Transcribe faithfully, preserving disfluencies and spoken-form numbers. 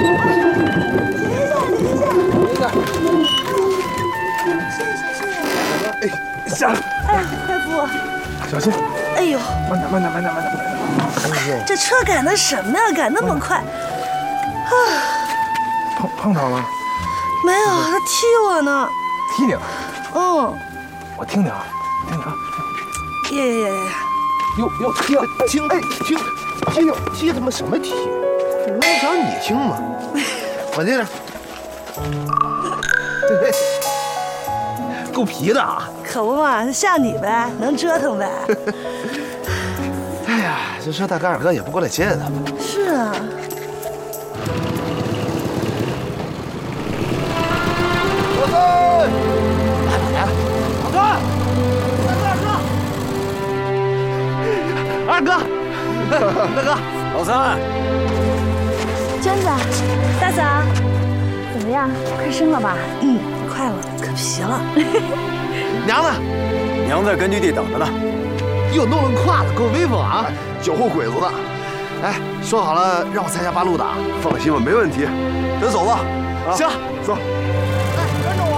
一下。 谢谢谢谢。 哎，下来。 哎，快扶！ 小心。 哎呦， 慢点，慢点，慢点，慢点，慢点。哎呦， 这车赶的什么呀？赶那么快！啊， 碰碰着了？ 没有，他踢我呢。 踢你了？ 嗯。 我听听啊，听听啊。 耶耶耶！ 哟哟，踢了！ 听，哎，听，踢踢他妈什么踢？我找你听嘛。我这是，够皮的啊！ 可不嘛，像你呗，能折腾呗。 哎呀，这说大哥二哥也不过来接他们。 是啊。 老三，来了来了，老三，二哥，二哥，大哥， 老三， 娟子，大嫂，怎么样？快生了吧？ 嗯，快了，可皮了。 娘呢？ 娘在根据地等着呢。 又弄了胯子，够威风啊！酒后鬼子的。哎，说好了让我参加八路的。 放心吧，没问题。咱走吧。 行， 走。 哎，跟着我。